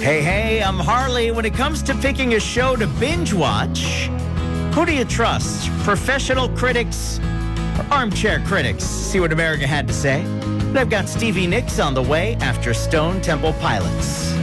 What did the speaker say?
Hey, I'm Harley. When it comes to picking a show to binge watch, who do you trust? Professional critics or armchair critics? See what America had to say. And I've got Stevie Nicks on the way after Stone Temple Pilots.